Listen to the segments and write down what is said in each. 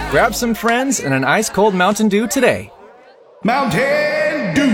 Grab some friends and an ice-cold Mountain Dew today. Mountain Dew.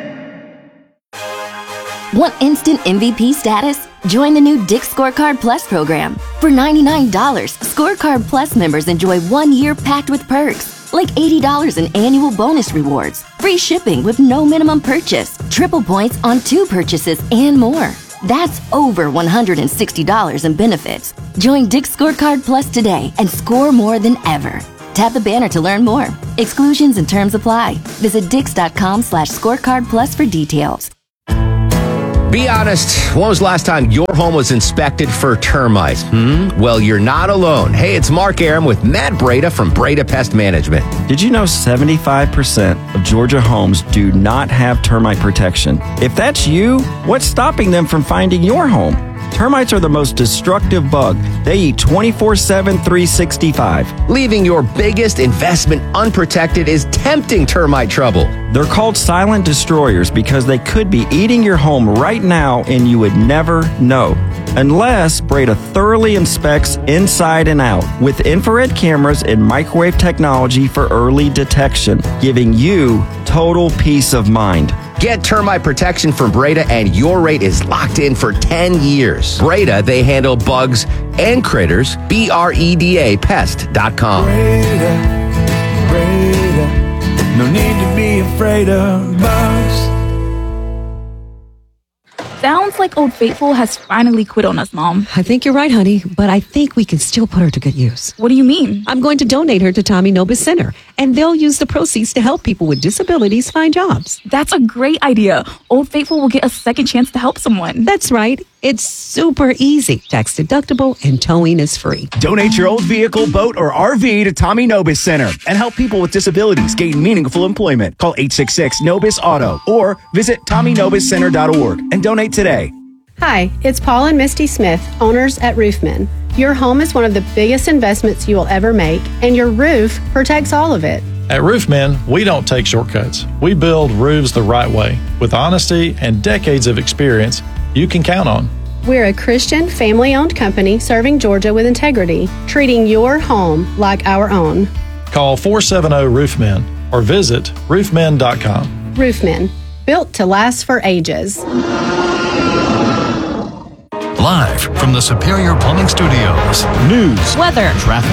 Want instant MVP status? Join the new Dick's Scorecard Plus program. For $99, Scorecard Plus members enjoy 1 year packed with perks, like $80 in annual bonus rewards, free shipping with no minimum purchase, triple points on 2 purchases, and more. That's over $160 in benefits. Join Dick's Scorecard Plus today and score more than ever. Tap the banner to learn more. Exclusions and terms apply. Visit dix.com/scorecard plus for details. Be honest, when was the last time your home was inspected for termites? Well, you're not alone. Hey, it's Mark Aram with Matt Breda from Breda Pest Management. Did you know 75% of Georgia homes do not have termite protection? If that's you, what's stopping them from finding your home? Termites are the most destructive bug. They eat 24/7, 365. Leaving your biggest investment unprotected is tempting termite trouble. They're called silent destroyers because they could be eating your home right now and you would never know. Unless Breda thoroughly inspects inside and out with infrared cameras and microwave technology for early detection, giving you total peace of mind. Get termite protection from Breda and your rate is locked in for 10 years. Breda, they handle bugs and critters. BREDA Pest.com. Breda, no need to be afraid of bugs. Sounds like Old Faithful has finally quit on us, Mom. I think you're right, honey, but I think we can still put her to good use. What do you mean? I'm going to donate her to Tommy Nobis Center, and they'll use the proceeds to help people with disabilities find jobs. That's a great idea. Old Faithful will get a second chance to help someone. That's right. It's super easy, tax deductible, and towing is free. Donate your old vehicle, boat, or RV to Tommy Nobis Center and help people with disabilities gain meaningful employment. Call 866-NOBIS-AUTO or visit TommyNobisCenter.org and donate today. Hi, it's Paul and Misty Smith, owners at Roofman. Your home is one of the biggest investments you will ever make, and your roof protects all of it. At Roofman, we don't take shortcuts. We build roofs the right way with honesty and decades of experience you can count on. We're a Christian, family-owned company serving Georgia with integrity, treating your home like our own. Call 470-ROOFMEN or visit roofmen.com. Roofmen, built to last for ages. Live from the Superior Plumbing Studios. News, weather, traffic.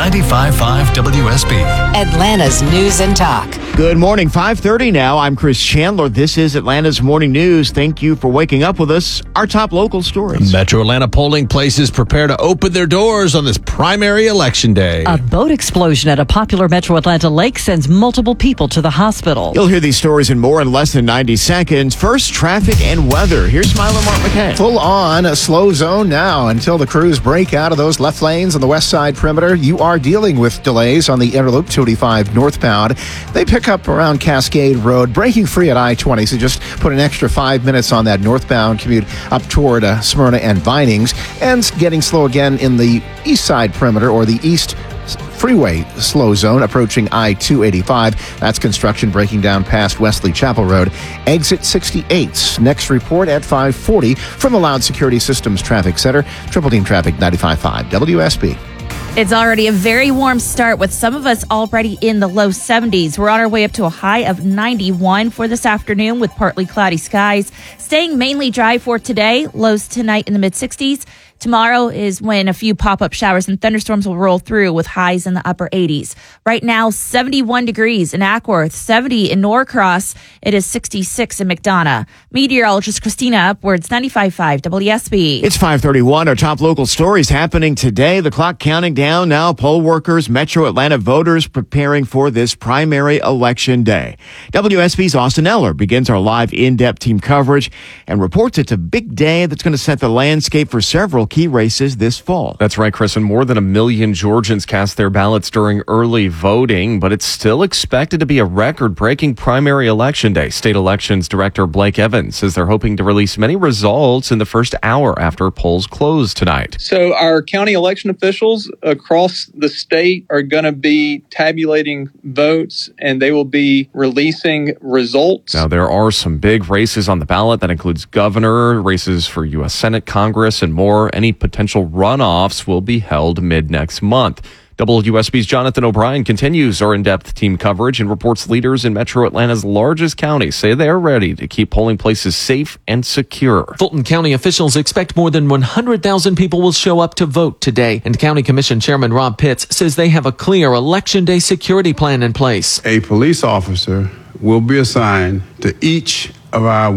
95.5 WSB. Atlanta's News and Talk. Good morning, 5:30 now. I'm Chris Chandler. This is Atlanta's Morning News. Thank you for waking up with us. Our top local stories. Metro Atlanta polling places prepare to open their doors on this primary election day. A boat explosion at a popular Metro Atlanta lake sends multiple people to the hospital. You'll hear these stories and more in less than 90 seconds. First, traffic and weather. Here's Milo Mark McKay. Full on a slow zone now until the crews break out of those left lanes on the west side perimeter. You are dealing with delays on the Interloop 285 northbound. They pick up around Cascade Road, breaking free at I-20, so just put an extra 5 minutes on that northbound commute up toward Smyrna and Vinings, and getting slow again in the east side perimeter or the east freeway slow zone approaching I-285. That's construction breaking down past Wesley Chapel Road. Exit 68. Next report at 5:40 from the Loud Security Systems Traffic Center. Triple Team Traffic 95.5 WSB. It's already a very warm start with some of us already in the low 70s. We're on our way up to a high of 91 for this afternoon with partly cloudy skies. Staying mainly dry for today. Lows tonight in the mid-60s. Tomorrow is when a few pop-up showers and thunderstorms will roll through with highs in the upper 80s. Right now, 71 degrees in Ackworth, 70 in Norcross. It is 66 in McDonough. Meteorologist Christina Upwards, 95.5 WSB. It's 5:31. Our top local stories happening today. The clock counting down now. Poll workers, Metro Atlanta voters preparing for this primary election day. WSB's Austin Eller begins our live in-depth team coverage and reports it's a big day that's going to set the landscape for several key races this fall. That's right, Chris. And more than 1 million Georgians cast their ballots during early voting, but it's still expected to be a record-breaking primary election day. State Elections Director Blake Evans says they're hoping to release many results in the first hour after polls close tonight. So our county election officials across the state are going to be tabulating votes, and they will be releasing results. Now, there are some big races on the ballot. That includes governor, races for U.S. Senate, Congress, and more. any potential runoffs will be held mid-next month. WSB's Jonathan O'Brien continues our in-depth team coverage and reports leaders in Metro Atlanta's largest county say they are ready to keep polling places safe and secure. Fulton County officials expect more than 100,000 people will show up to vote today. And County Commission Chairman Rob Pitts says they have a clear Election Day security plan in place. A police officer will be assigned to each of our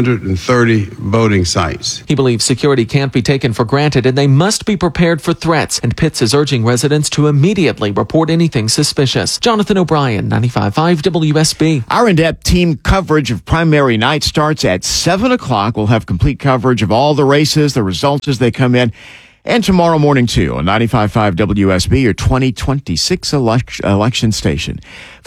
130 voting sites. He believes security can't be taken for granted and they must be prepared for threats. And Pitts is urging residents to immediately report anything suspicious. Jonathan O'Brien, 95.5 WSB. Our in-depth team coverage of primary night starts at 7 o'clock. We'll have complete coverage of all the races, the results as they come in. And tomorrow morning, too, on 95.5 WSB, your 2026 election station.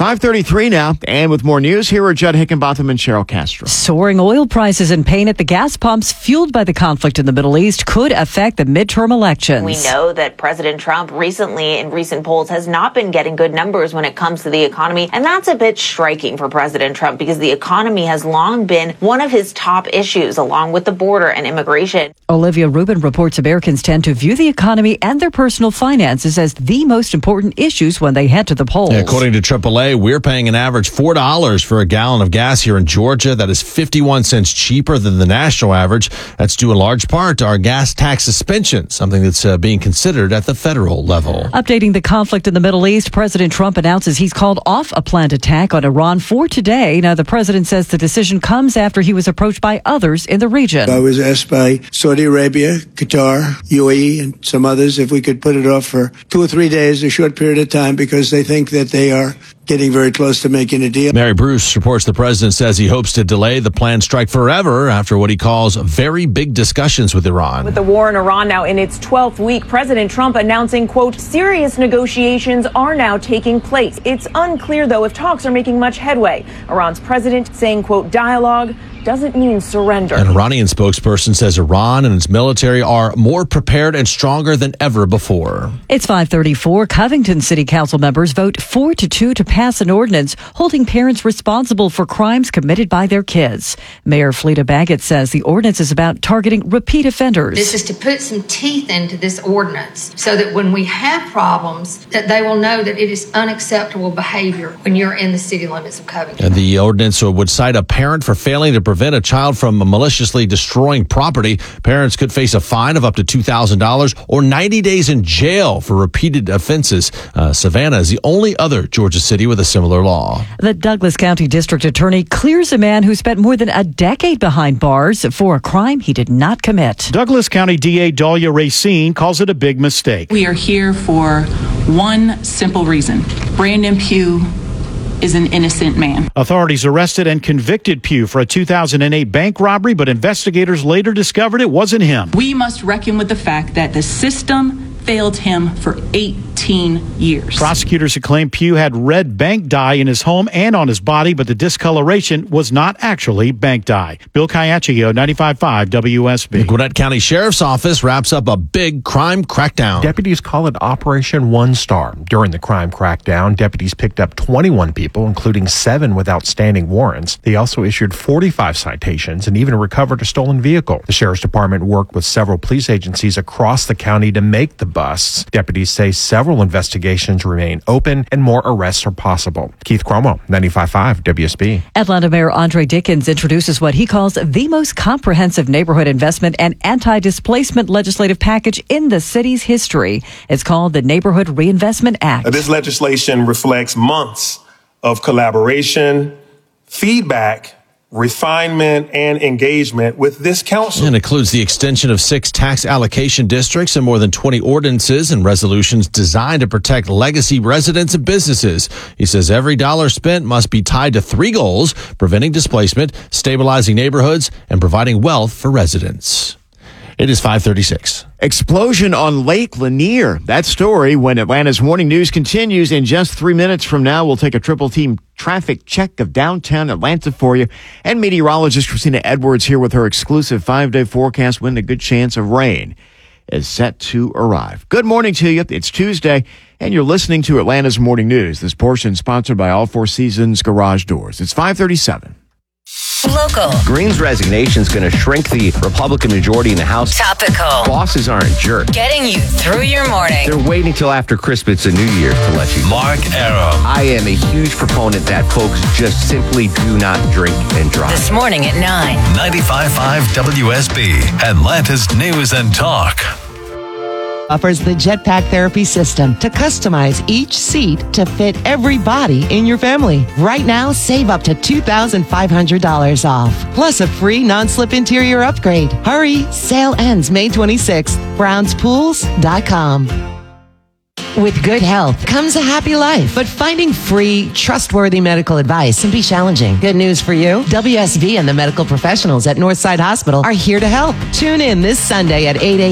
5:33 now, and with more news, here are Judd Hickenbotham and Cheryl Castro. Soaring oil prices and pain at the gas pumps fueled by the conflict in the Middle East could affect the midterm elections. We know that President Trump recently, in recent polls, has not been getting good numbers when it comes to the economy. And that's a bit striking for President Trump because the economy has long been one of his top issues, along with the border and immigration. Olivia Rubin reports Americans tend to view the economy and their personal finances as the most important issues when they head to the polls. Yeah, according to AAA, we're paying an average $4 for a gallon of gas here in Georgia. That is 51 cents cheaper than the national average. That's due in large part to our gas tax suspension, something that's being considered at the federal level. Updating the conflict in the Middle East, President Trump announces he's called off a planned attack on Iran for today. Now, the president says the decision comes after he was approached by others in the region. I was asked by Saudi Arabia, Qatar, UAE, and some others if we could put it off for 2 or 3 days, a short period of time, because they think that they are getting very close to making a deal. Mary Bruce reports the president says he hopes to delay the planned strike forever after what he calls very big discussions with Iran. With the war in Iran now in its 12th week, President Trump announcing, quote, serious negotiations are now taking place. It's unclear, though, if talks are making much headway. Iran's president saying, quote, dialogue doesn't mean surrender. An Iranian spokesperson says Iran and its military are more prepared and stronger than ever before. It's 5:34. Covington City Council members vote 4-2 to pass an ordinance holding parents responsible for crimes committed by their kids. Mayor Fleta Baggett says the ordinance is about targeting repeat offenders. This is to put some teeth into this ordinance so that when we have problems, that they will know that it is unacceptable behavior when you're in the city limits of Covington. And the ordinance would cite a parent for failing to prevent a child from maliciously destroying property. Parents could face a fine of up to $2,000 or 90 days in jail for repeated offenses. Savannah is the only other Georgia city with a similar law. The Douglas County District Attorney clears a man who spent more than a decade behind bars for a crime he did not commit. Douglas County DA Dahlia Racine calls it a big mistake. We are here for one simple reason. Brandon Pugh is an innocent man. Authorities arrested and convicted Pugh for a 2008 bank robbery, but investigators later discovered it wasn't him. We must reckon with the fact that the system failed him for 18 years. Prosecutors had claimed Pugh had red bank dye in his home and on his body, but the discoloration was not actually bank dye. Bill Caiaccio, 95.5 WSB. The Gwinnett County Sheriff's Office wraps up a big crime crackdown. Deputies call it Operation One Star. During the crime crackdown, deputies picked up 21 people, including 7 with outstanding warrants. They also issued 45 citations and even recovered a stolen vehicle. The Sheriff's Department worked with several police agencies across the county to make the busts. Deputies say several investigations remain open and more arrests are possible. Keith Cuomo, 95.5 WSB. Atlanta Mayor Andre Dickens introduces what he calls the most comprehensive neighborhood investment and anti-displacement legislative package in the city's history. It's called the Neighborhood Reinvestment Act. This legislation reflects months of collaboration, feedback, refinement, and engagement with this council. And includes the extension of 6 tax allocation districts and more than 20 ordinances and resolutions designed to protect legacy residents and businesses. He says every dollar spent must be tied to 3 goals: preventing displacement, stabilizing neighborhoods, and providing wealth for residents. It is 5:36. Explosion on Lake Lanier. That story when Atlanta's Morning News continues in just 3 minutes from now. We'll take a triple team traffic check of downtown Atlanta for you. And meteorologist Christina Edwards here with her exclusive 5-day forecast when a good chance of rain is set to arrive. Good morning to you. It's Tuesday, and you're listening to Atlanta's Morning News. This portion sponsored by All Four Seasons Garage Doors. It's 5:37. Local. Green's resignation is going to shrink the Republican majority in the House. Topical. Bosses aren't jerks. Getting you through your morning. They're waiting till after Christmas and New Year's to let you know. Mark Arum. I am a huge proponent that folks just simply do not drink and drive. This morning at 9. 95.5 WSB, Atlanta's News and Talk. Offers the Jetpack Therapy System to customize each seat to fit every body in your family. Right now, save up to $2,500 off, plus a free non-slip interior upgrade. Hurry, sale ends May 26th. BrownsPools.com. With good health comes a happy life, but finding free, trustworthy medical advice can be challenging. Good news for you. WSV and the medical professionals at Northside Hospital are here to help. Tune in this Sunday at 8 a.m.